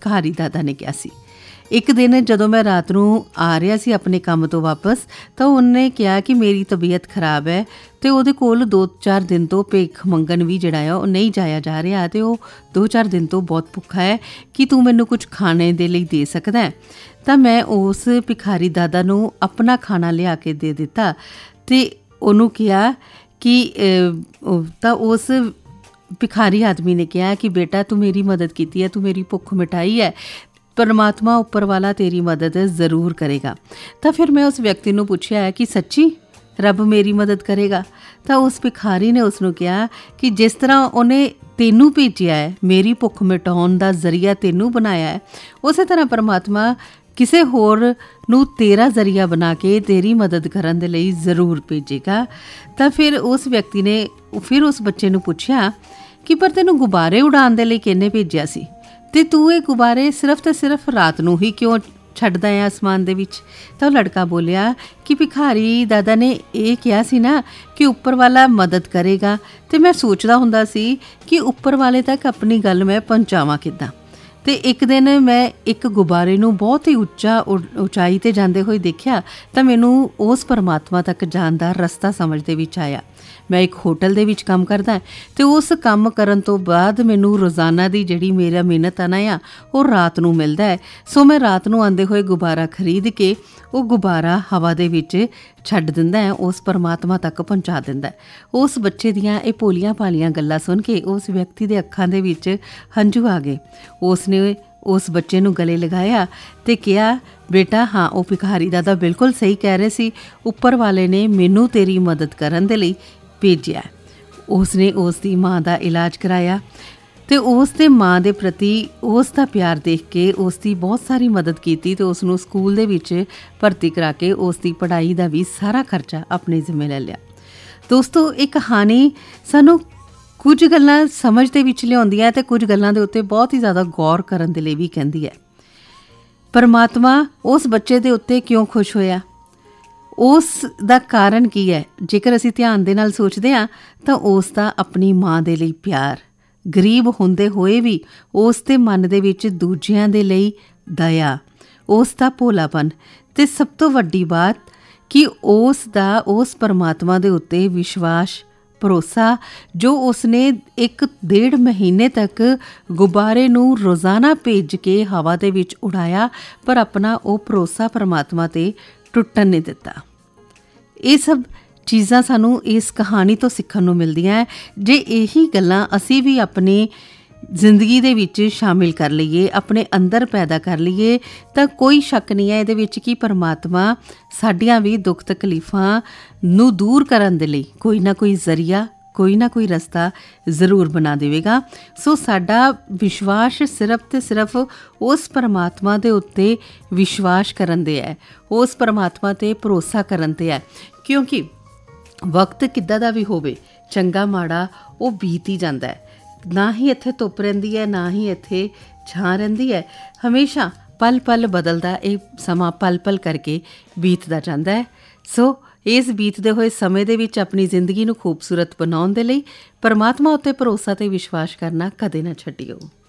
ਭਿਖਾਰੀ ਦਾਦਾ ਨੇ ਕਿਹਾ ਸੀ। ਇੱਕ ਦਿਨ ਜਦੋਂ ਮੈਂ ਰਾਤ ਨੂੰ ਆ ਰਿਹਾ ਸੀ ਆਪਣੇ ਕੰਮ ਤੋਂ ਵਾਪਸ, ਤਾਂ ਉਹਨੇ ਕਿਹਾ ਕਿ ਮੇਰੀ ਤਬੀਅਤ ਖਰਾਬ ਹੈ ਅਤੇ ਉਹਦੇ ਕੋਲ 2-4 ਦਿਨ ਤੋਂ ਭਿੱਖ ਮੰਗਣ ਵੀ ਜਿਹੜਾ ਆ ਉਹ ਨਹੀਂ ਜਾਇਆ ਜਾ ਰਿਹਾ, ਅਤੇ ਉਹ 2-4 ਦਿਨ ਤੋਂ ਬਹੁਤ ਭੁੱਖਾ ਹੈ ਕਿ ਤੂੰ ਮੈਨੂੰ ਕੁਝ ਖਾਣੇ ਦੇ ਲਈ ਦੇ ਸਕਦਾ ਹੈ। ਤਾਂ ਮੈਂ ਉਸ ਭਿਖਾਰੀ ਦਾਦਾ ਨੂੰ ਆਪਣਾ ਖਾਣਾ ਲਿਆ ਕੇ ਦੇ ਦਿੱਤਾ ਅਤੇ ਉਹਨੂੰ ਕਿਹਾ ਕਿ ਤਾਂ ਉਸ ਭਿਖਾਰੀ ਆਦਮੀ ਨੇ ਕਿਹਾ ਕਿ ਬੇਟਾ ਤੂੰ ਮੇਰੀ ਮਦਦ ਕੀਤੀ ਹੈ, ਤੂੰ ਮੇਰੀ ਭੁੱਖ ਮਿਟਾਈ ਹੈ, ਪਰਮਾਤਮਾ ਉੱਪਰ ਵਾਲਾ ਤੇਰੀ ਮਦਦ ਜ਼ਰੂਰ ਕਰੇਗਾ। ਤਾਂ ਫਿਰ ਮੈਂ ਉਸ ਵਿਅਕਤੀ ਨੂੰ ਪੁੱਛਿਆ ਕਿ ਸੱਚੀ ਰੱਬ ਮੇਰੀ ਮਦਦ ਕਰੇਗਾ? ਤਾਂ ਉਸ ਭਿਖਾਰੀ ਨੇ ਉਸ ਨੂੰ ਕਿਹਾ ਕਿ ਜਿਸ ਤਰ੍ਹਾਂ ਉਹਨੇ ਤੈਨੂੰ ਭੇਜਿਆ ਹੈ, ਮੇਰੀ ਭੁੱਖ ਮਿਟਾਉਣ ਦਾ ਜ਼ਰੀਆ ਤੈਨੂੰ ਬਣਾਇਆ ਹੈ, ਉਸੇ ਤਰ੍ਹਾਂ ਪਰਮਾਤਮਾ ਕਿਸੇ ਹੋਰ ਨੂੰ ਤੇਰਾ ਜ਼ਰੀਆ ਬਣਾ ਕੇ ਤੇਰੀ ਮਦਦ ਕਰਨ ਦੇ ਲਈ ਜ਼ਰੂਰ ਭੇਜੇਗਾ। ਤਾਂ ਫਿਰ ਉਸ ਵਿਅਕਤੀ ਨੇ ਫਿਰ ਉਸ ਬੱਚੇ ਨੂੰ ਪੁੱਛਿਆ ਕਿ ਪਰ ਤੈਨੂੰ ਗੁਬਾਰੇ ਉਡਾਉਣ ਦੇ ਲਈ ਕਿਹਨੇ ਭੇਜਿਆ ਸੀ, ਅਤੇ ਤੂੰ ਇਹ ਗੁਬਾਰੇ ਸਿਰਫ ਅਤੇ ਸਿਰਫ ਰਾਤ ਨੂੰ ਹੀ ਕਿਉਂ ਛੱਡਦਾ ਹੈ ਅਸਮਾਨ ਦੇ ਵਿੱਚ? ਤਾਂ ਉਹ ਲੜਕਾ ਬੋਲਿਆ ਕਿ ਭਿਖਾਰੀ ਦਾਦਾ ਨੇ ਇਹ ਕਿਹਾ ਸੀ ਨਾ ਕਿ ਉੱਪਰ ਵਾਲਾ ਮਦਦ ਕਰੇਗਾ, ਅਤੇ ਮੈਂ ਸੋਚਦਾ ਹੁੰਦਾ ਸੀ ਕਿ ਉੱਪਰ ਵਾਲੇ ਤੱਕ ਆਪਣੀ ਗੱਲ ਮੈਂ ਪਹੁੰਚਾਵਾਂ ਕਿੱਦਾਂ। ਅਤੇ ਇੱਕ ਦਿਨ ਮੈਂ ਇੱਕ ਗੁਬਾਰੇ ਨੂੰ ਬਹੁਤ ਹੀ ਉਚਾਈ 'ਤੇ ਜਾਂਦੇ ਹੋਏ ਦੇਖਿਆ, ਤਾਂ ਮੈਨੂੰ ਉਸ ਪਰਮਾਤਮਾ ਤੱਕ ਜਾਣ ਦਾ ਰਸਤਾ ਸਮਝ ਦੇ ਵਿੱਚ ਆਇਆ। ਮੈਂ ਇੱਕ ਹੋਟਲ ਦੇ ਵਿੱਚ ਕੰਮ ਕਰਦਾ ਅਤੇ ਉਸ ਕੰਮ ਕਰਨ ਤੋਂ ਬਾਅਦ ਮੈਨੂੰ ਰੋਜ਼ਾਨਾ ਦੀ ਜਿਹੜੀ ਮੇਰਾ ਮਿਹਨਤਾਨਾ ਆ ਉਹ ਰਾਤ ਨੂੰ ਮਿਲਦਾ ਹੈ। ਸੋ ਮੈਂ ਰਾਤ ਨੂੰ ਆਉਂਦੇ ਹੋਏ ਗੁਬਾਰਾ ਖਰੀਦ ਕੇ ਉਹ ਗੁਬਾਰਾ ਹਵਾ ਦੇ ਵਿੱਚ ਛੱਡ ਦਿੰਦਾ ਹੈ, ਉਸ ਪਰਮਾਤਮਾ ਤੱਕ ਪਹੁੰਚਾ ਦਿੰਦਾ ਹੈ। ਉਸ ਬੱਚੇ ਦੀਆਂ ਇਹ ਭੋਲੀਆਂ ਭਾਲੀਆਂ ਗੱਲਾਂ ਸੁਣ ਕੇ ਉਸ ਵਿਅਕਤੀ ਦੇ ਅੱਖਾਂ ਦੇ ਵਿੱਚ ਹੰਝੂ ਆ ਗਏ। ਉਸ ਨੇ ਉਸ ਬੱਚੇ ਨੂੰ ਗਲੇ ਲਗਾਇਆ ਅਤੇ ਕਿਹਾ ਬੇਟਾ ਹਾਂ, ਉਹ ਭਿਖਾਰੀ ਦਾਦਾ ਬਿਲਕੁਲ ਸਹੀ ਕਹਿ ਰਹੇ ਸੀ, ਉੱਪਰ ਵਾਲੇ ਨੇ ਮੈਨੂੰ ਤੇਰੀ ਮਦਦ ਕਰਨ ਦੇ ਲਈ ਭੇਜਿਆ। ਉਸ ਨੇ ਉਸ ਦੀ ਮਾਂ ਦਾ ਇਲਾਜ ਕਰਾਇਆ ਅਤੇ ਉਸ ਦੇ ਮਾਂ ਦੇ ਪ੍ਰਤੀ ਉਸ ਦਾ ਪਿਆਰ ਦੇਖ ਕੇ ਉਸ ਦੀ ਬਹੁਤ ਸਾਰੀ ਮਦਦ ਕੀਤੀ ਅਤੇ ਉਸ ਨੂੰ ਸਕੂਲ ਦੇ ਵਿੱਚ ਭਰਤੀ ਕਰਾ ਕੇ ਉਸ ਦੀ ਪੜ੍ਹਾਈ ਦਾ ਵੀ ਸਾਰਾ ਖਰਚਾ ਆਪਣੇ ਜ਼ਿੰਮੇ ਲੈ ਲਿਆ। ਦੋਸਤੋ, ਇਹ ਕਹਾਣੀ ਸਾਨੂੰ ਕੁਝ ਗੱਲਾਂ ਸਮਝ ਦੇ ਵਿੱਚ ਲਿਆਉਂਦੀ ਹੈ ਅਤੇ ਕੁਝ ਗੱਲਾਂ ਦੇ ਉੱਤੇ ਬਹੁਤ ਹੀ ਜ਼ਿਆਦਾ ਗੌਰ ਕਰਨ ਦੇ ਲਈ ਵੀ ਕਹਿੰਦੀ ਹੈ। ਪਰਮਾਤਮਾ ਉਸ ਬੱਚੇ ਦੇ ਉੱਤੇ ਕਿਉਂ ਖੁਸ਼ ਹੋਇਆ? ਉਸ ਦਾ ਕਾਰਨ ਕੀ ਹੈ? ਜੇਕਰ ਅਸੀਂ ਧਿਆਨ ਦੇ ਨਾਲ ਸੋਚਦੇ ਹਾਂ ਤਾਂ ਉਸ ਦਾ ਆਪਣੀ ਮਾਂ ਦੇ ਲਈ ਪਿਆਰ, ਗਰੀਬ ਹੁੰਦੇ ਹੋਏ ਵੀ ਉਸ ਦੇ ਮਨ ਦੇ ਵਿੱਚ ਦੂਜਿਆਂ ਦੇ ਲਈ ਦਇਆ, ਉਸ ਦਾ ਭੋਲਾਪਨ, ਅਤੇ ਸਭ ਤੋਂ ਵੱਡੀ ਬਾਤ ਕਿ ਉਸ ਦਾ ਉਸ ਪਰਮਾਤਮਾ ਦੇ ਉੱਤੇ ਵਿਸ਼ਵਾਸ, ਭਰੋਸਾ, ਜੋ ਉਸਨੇ 1-1.5 ਮਹੀਨੇ ਤੱਕ ਗੁਬਾਰੇ ਨੂੰ ਰੋਜ਼ਾਨਾ ਭੇਜ ਕੇ ਹਵਾ ਦੇ ਵਿੱਚ ਉਡਾਇਆ, ਪਰ ਆਪਣਾ ਉਹ ਭਰੋਸਾ ਪਰਮਾਤਮਾ 'ਤੇ ਟੁੱਟਣ ਨਹੀਂ ਦਿੱਤਾ। ਇਹ ਸਭ ਚੀਜ਼ਾਂ ਸਾਨੂੰ ਇਸ ਕਹਾਣੀ ਤੋਂ ਸਿੱਖਣ ਨੂੰ ਮਿਲਦੀਆਂ ਹੈ। ਜੇ ਇਹੀ ਗੱਲਾਂ ਅਸੀਂ ਵੀ ਆਪਣੀ ਜ਼ਿੰਦਗੀ ਦੇ ਵਿੱਚ ਸ਼ਾਮਿਲ ਕਰ ਲਈਏ, ਆਪਣੇ ਅੰਦਰ ਪੈਦਾ ਕਰ ਲਈਏ, ਤਾਂ ਕੋਈ ਸ਼ੱਕ ਨਹੀਂ ਹੈ ਇਹਦੇ ਵਿੱਚ ਕਿ ਪਰਮਾਤਮਾ ਸਾਡੀਆਂ ਵੀ ਦੁੱਖ ਤਕਲੀਫਾਂ ਨੂੰ ਦੂਰ ਕਰਨ ਦੇ ਲਈ ਕੋਈ ਨਾ ਕੋਈ ਜ਼ਰੀਆ, ਕੋਈ ਨਾ ਕੋਈ ਰਸਤਾ ਜ਼ਰੂਰ ਬਣਾ ਦੇਵੇਗਾ। ਸੋ ਸਾਡਾ ਵਿਸ਼ਵਾਸ ਸਿਰਫ ਅਤੇ ਸਿਰਫ ਉਸ ਪਰਮਾਤਮਾ ਦੇ ਉੱਤੇ ਵਿਸ਼ਵਾਸ ਕਰਨ ਦੇ ਹੈ, ਉਸ ਪਰਮਾਤਮਾ 'ਤੇ ਭਰੋਸਾ ਕਰਨ 'ਤੇ ਹੈ, ਕਿਉਂਕਿ ਵਕਤ ਕਿੱਦਾਂ ਦਾ ਵੀ ਹੋਵੇ, ਚੰਗਾ ਮਾੜਾ ਉਹ ਬੀਤ ਹੀ ਜਾਂਦਾ ਹੈ। ਨਾ ਹੀ ਇੱਥੇ ਧੁੱਪ ਰਹਿੰਦੀ ਹੈ, ਨਾ ਹੀ ਇੱਥੇ ਛਾਂ ਰਹਿੰਦੀ ਹੈ। ਹਮੇਸ਼ਾ ਪਲ ਪਲ ਬਦਲਦਾ ਇਹ ਸਮਾਂ ਪਲ ਪਲ ਕਰਕੇ ਬੀਤਦਾ ਜਾਂਦਾ ਹੈ। ਸੋ ਇਸ ਬੀਤਦੇ ਹੋਏ ਸਮੇਂ ਦੇ ਵਿੱਚ ਆਪਣੀ ਜ਼ਿੰਦਗੀ ਨੂੰ ਖੂਬਸੂਰਤ ਬਣਾਉਣ ਦੇ ਲਈ ਪਰਮਾਤਮਾ ਉੱਤੇ ਭਰੋਸਾ ਅਤੇ ਵਿਸ਼ਵਾਸ ਕਰਨਾ ਕਦੇ ਨਾ ਛੱਡਿਓ।